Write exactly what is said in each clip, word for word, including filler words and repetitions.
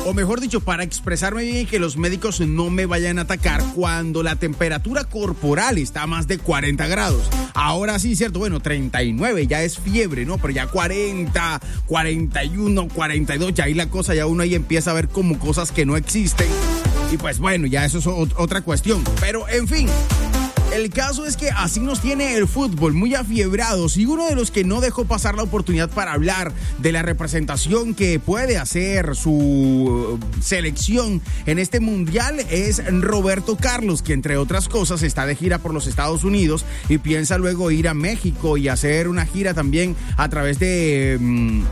o mejor dicho, para expresarme bien y que los médicos no me vayan a atacar cuando la temperatura corporal está a más de cuarenta grados. Ahora sí, cierto, bueno, treinta y nueve ya es fiebre, ¿no? Pero ya cuarenta, cuarenta y uno, cuarenta y dos, ya ahí la cosa, ya uno ahí empieza a ver como cosas que no existen. Y pues bueno, ya eso es otra cuestión. Pero en fin, el caso es que así nos tiene el fútbol, muy afiebrados, y uno de los que no dejó pasar la oportunidad para hablar de la representación que puede hacer su selección en este mundial es Roberto Carlos, que entre otras cosas está de gira por los Estados Unidos y piensa luego ir a México y hacer una gira también a través de... Mmm,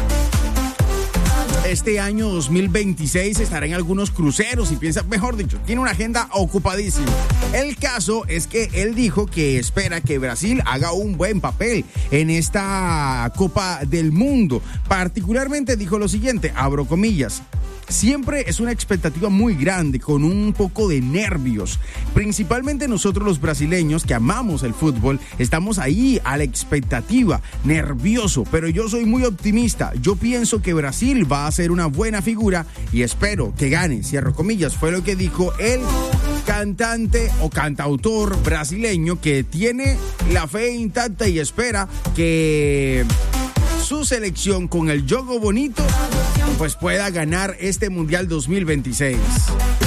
Este año dos mil veintiséis estará en algunos cruceros y piensa, mejor dicho, tiene una agenda ocupadísima. El caso es que él dijo que espera que Brasil haga un buen papel en esta Copa del Mundo. Particularmente dijo lo siguiente, abro comillas: siempre es una expectativa muy grande, con un poco de nervios. Principalmente nosotros los brasileños que amamos el fútbol, estamos ahí a la expectativa, nervioso, pero yo soy muy optimista. Yo pienso que Brasil va a hacer una buena figura y espero que gane, cierro comillas. Fue lo que dijo el cantante o cantautor brasileño, que tiene la fe intacta y espera que su selección, con el juego bonito, pues pueda ganar este Mundial dos mil veintiséis.